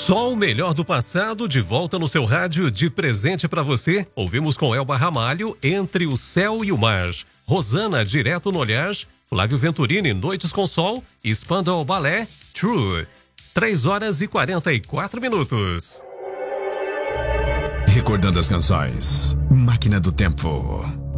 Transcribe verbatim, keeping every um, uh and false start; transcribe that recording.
Só o melhor do passado de volta no seu rádio de presente pra você. Ouvimos com Elba Ramalho, Entre o Céu e o Mar. Rosana, Direto no Olhar. Flávio Venturini, Noites com Sol. Spandau Ballet, True. três horas e quarenta e quatro minutos. Recordando as canções. Máquina do Tempo.